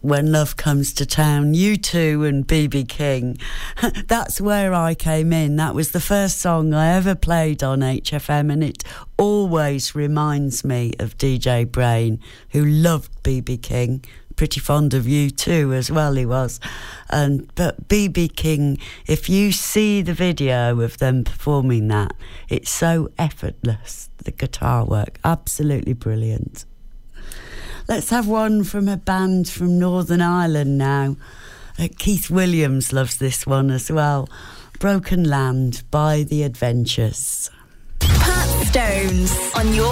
When Love Comes to Town, U2 and BB King. That's where I came in. That was the first song I ever played on HFM, and it always reminds me of DJ Brain, who loved BB King. Pretty fond of U2 as well, he was. But BB King, if you see the video of them performing that, it's so effortless, the guitar work, absolutely brilliant. Let's have one from a band from Northern Ireland now. Keith Williams loves this one as well. Broken Land by The Adventures. Pat Stones on your